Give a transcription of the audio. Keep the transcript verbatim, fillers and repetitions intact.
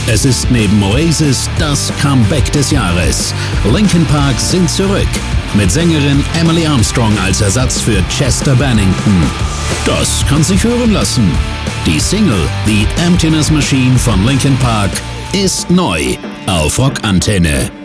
Es ist neben Oasis das Comeback des Jahres. Linkin Park sind zurück. Mit Sängerin Emily Armstrong als Ersatz für Chester Bennington. Das kann sich hören lassen. Die Single The Emptiness Machine von Linkin Park ist neu auf Rockantenne.